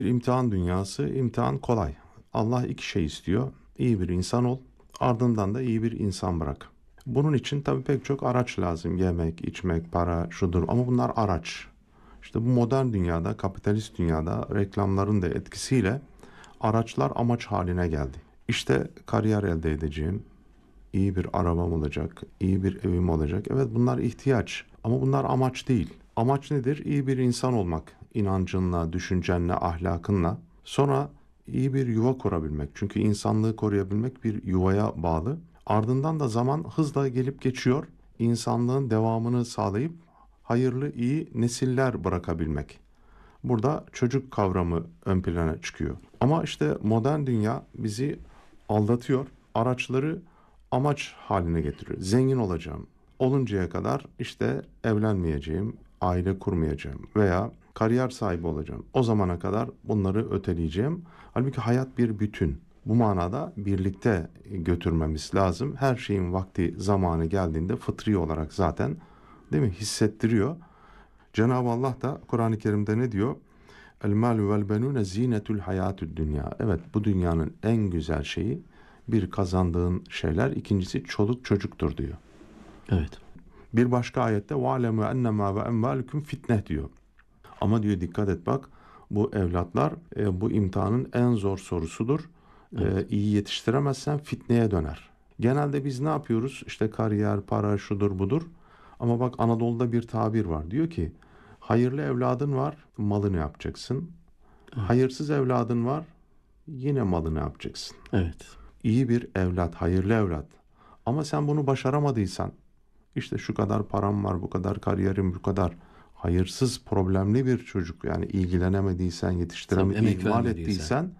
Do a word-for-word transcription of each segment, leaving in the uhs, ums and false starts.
İmtihan dünyası, imtihan kolay. Allah iki şey istiyor. İyi bir insan ol, ardından da iyi bir insan bırak. Bunun için tabii pek çok araç lazım. Yemek, içmek, para, şudur. Ama bunlar araç. İşte bu modern dünyada, kapitalist dünyada reklamların da etkisiyle araçlar amaç haline geldi. İşte kariyer elde edeceğim, iyi bir arabam olacak, iyi bir evim olacak. Evet, bunlar ihtiyaç ama bunlar amaç değil. Amaç nedir? İyi bir insan olmak. İnancınla, düşüncenle, ahlakınla. Sonra iyi bir yuva kurabilmek. Çünkü insanlığı koruyabilmek bir yuvaya bağlı. Ardından da zaman hızla gelip geçiyor. İnsanlığın devamını sağlayıp hayırlı, iyi nesiller bırakabilmek. Burada çocuk kavramı ön plana çıkıyor. Ama işte modern dünya bizi aldatıyor. Araçları amaç haline getiriyor. Zengin olacağım. Oluncaya kadar işte evlenmeyeceğim, aile kurmayacağım veya kariyer sahibi olacağım. O zamana kadar bunları öteleyeceğim. Halbuki hayat bir bütün. Bu manada birlikte götürmemiz lazım. Her şeyin vakti, zamanı geldiğinde fıtri olarak zaten, değil mi, hissettiriyor. Cenab-ı Allah da Kur'an-ı Kerim'de ne diyor? El malu vel benune zinetul hayatü dünya. Evet, bu dünyanın en güzel şeyi bir kazandığın şeyler, ikincisi çoluk çocuktur diyor. Evet. Bir başka ayette وَعَلَمُوا اَنَّمَا وَاَنْوَالُكُمْ fitne diyor. Ama diyor dikkat et bak, bu evlatlar e, bu imtihanın en zor sorusudur. Evet. E, iyi yetiştiremezsen fitneye döner. Genelde biz ne yapıyoruz? İşte kariyer, para, şudur budur. Ama bak, Anadolu'da bir tabir var. Diyor ki hayırlı evladın var, malını yapacaksın. Evet. Hayırsız evladın var, yine malını yapacaksın. Evet. İyi bir evlat, hayırlı evlat. Ama sen bunu başaramadıysan, işte şu kadar param var, bu kadar kariyerim, bu kadar, hayırsız, problemli bir çocuk, yani ilgilenemediysen, Tabii, yetiştireme, emek ihmal vermediysen. ettiysen,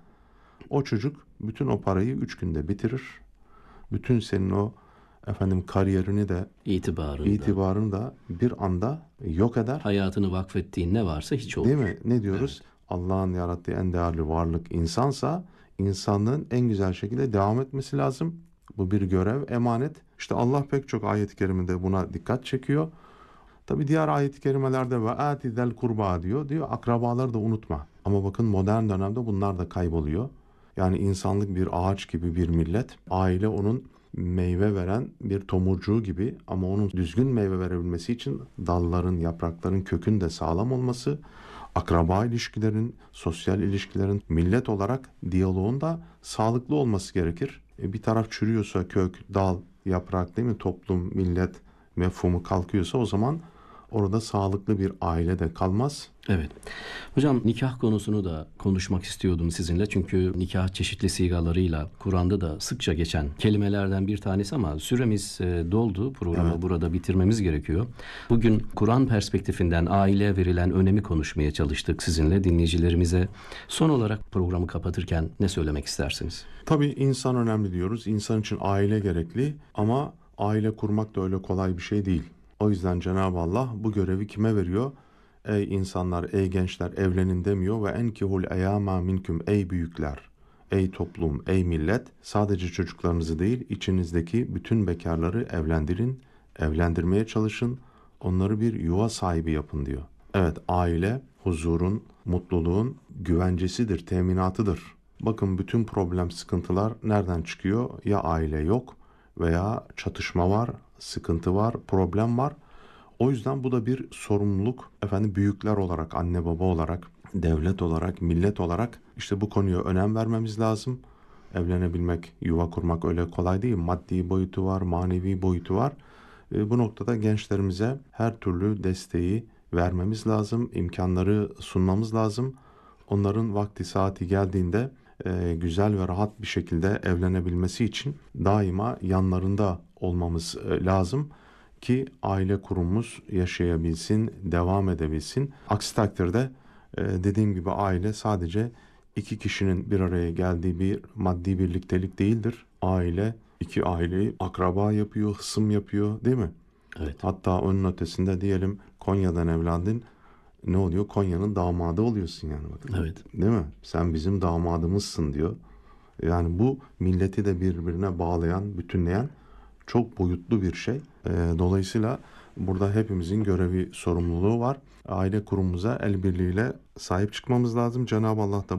o çocuk bütün o parayı üç günde bitirir. Bütün senin o efendim kariyerini de, itibarında, itibarını da bir anda yok eder. hayatını vakfettiğin ne varsa hiç Değil olur. mi? Ne diyoruz? Evet. Allah'ın yarattığı en değerli varlık insansa, insanlığın en güzel şekilde devam etmesi lazım. Bu bir görev, emanet. İşte Allah pek çok ayet-i kerimede buna dikkat çekiyor. Tabi diğer ayet-i kerimelerde ve atizel kurba diyor. Diyor akrabaları da unutma. Ama bakın modern dönemde bunlar da kayboluyor. Yani insanlık bir ağaç gibi bir millet. Aile onun meyve veren bir tomurcuğu gibi, ama onun düzgün meyve verebilmesi için dalların, yaprakların, kökün de sağlam olması, akraba ilişkilerin, sosyal ilişkilerin, millet olarak diyaloğun da sağlıklı olması gerekir. E bir taraf çürüyorsa kök, dal, yaprak, değil mi? Toplum, millet mefhumu kalkıyorsa, o zaman orada sağlıklı bir aile de kalmaz. Evet. Hocam, nikah konusunu da konuşmak istiyordum sizinle. Çünkü nikah çeşitli sigalarıyla Kur'an'da da sıkça geçen kelimelerden bir tanesi, ama süremiz e, doldu. Programı Evet. burada bitirmemiz gerekiyor. Bugün Kur'an perspektifinden aileye verilen önemi konuşmaya çalıştık sizinle, dinleyicilerimize. Son olarak programı kapatırken ne söylemek istersiniz? Tabii insan önemli diyoruz. İnsan için aile gerekli, ama aile kurmak da öyle kolay bir şey değil. O yüzden Cenab-ı Allah bu görevi kime veriyor? Ey insanlar, ey gençler, evlenin demiyor ve enkihul eyama minküm, ey büyükler, ey toplum, ey millet, sadece çocuklarınızı değil, içinizdeki bütün bekarları evlendirin, evlendirmeye çalışın, onları bir yuva sahibi yapın diyor. Evet, aile huzurun, mutluluğun güvencesidir, teminatıdır. Bakın, bütün problem, sıkıntılar nereden çıkıyor? Ya aile yok, veya çatışma var, sıkıntı var, problem var. O yüzden bu da bir sorumluluk. Efendim, büyükler olarak, anne baba olarak, devlet olarak, millet olarak işte bu konuya önem vermemiz lazım. Evlenebilmek, yuva kurmak öyle kolay değil. Maddi boyutu var, manevi boyutu var. E, bu noktada gençlerimize her türlü desteği vermemiz lazım, imkanları sunmamız lazım. Onların vakti saati geldiğinde e, güzel ve rahat bir şekilde evlenebilmesi için daima yanlarında olmamız e, lazım ki aile kurumumuz yaşayabilsin, devam edebilsin. Aksi takdirde e, dediğim gibi aile sadece iki kişinin bir araya geldiği bir maddi birliktelik değildir. Aile iki aileyi akraba yapıyor, hısım yapıyor, değil mi? Evet. Hatta onun ötesinde diyelim Konya'dan evlendin. Ne oluyor? Konya'nın damadı oluyorsun yani, bakın. Evet. Değil mi? Sen bizim damadımızsın diyor. Yani bu milleti de birbirine bağlayan, bütünleyen çok boyutlu bir şey. Ee, dolayısıyla burada hepimizin görevi, sorumluluğu var. Aile kurumumuza el birliğiyle sahip çıkmamız lazım. Cenab-ı Allah da